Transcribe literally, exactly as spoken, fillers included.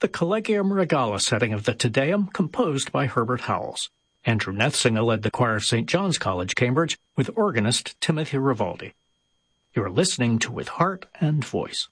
the Collegium Regala setting of the Te Deum composed by Herbert Howells. Andrew Nethsinger led the choir of Saint John's College, Cambridge, with organist Timothy Rivaldi. You are listening to With Heart and Voice.